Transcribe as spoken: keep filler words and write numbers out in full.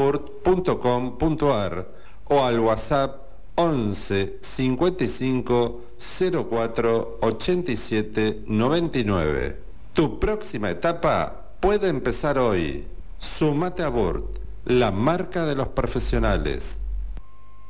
burt punto com punto ar o al WhatsApp once cincuenta y cinco cero cuatro ochenta y siete noventa y nueve. Tu próxima etapa puede empezar hoy. Sumate a Burt, la marca de los profesionales.